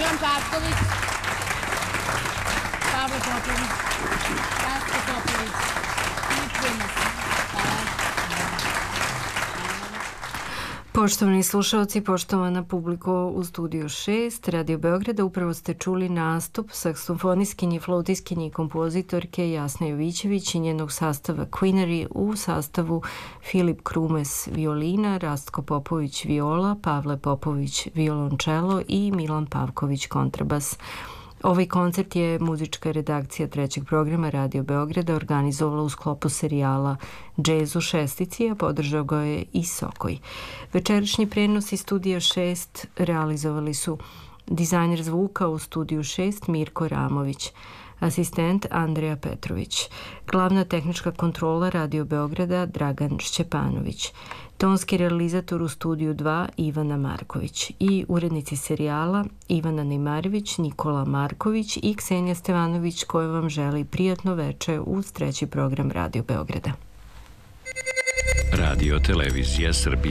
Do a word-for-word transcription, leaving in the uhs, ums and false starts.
Milan Pavković, Pavle Popović, Rasko Popović, Filip Krumes. Hvala. Poštovani slušalci, poštovana publiko u studiju šest Radio Beograda, upravo ste čuli nastup saksofoniskinje, flautiskinje i kompozitorke Jasne Jovićević i njenog sastava Queenery u sastavu Filip Krumes violina, Rastko Popović viola, Pavle Popović violončelo i Milan Pavković kontrabas. Ovaj koncert je muzička redakcija trećeg programa Radio Beograda organizovala u sklopu serijala Jazz u šestici, a podržao ga je i Sokoj. Večerašnji prenos iz studija šest realizovali su dizajner zvuka u studiju šest Mirko Ramović, asistent Andreja Petrović, glavna tehnička kontrola Radio Beograda Dragan Šćepanović, tonski realizator u studiju dva Ivana Marković i urednici serijala Ivana Nejmarević, Nikola Marković i Ksenija Stevanović, koja vam želi prijatno veče uz treći program Radio Beograda. Radio Televizija Srbije.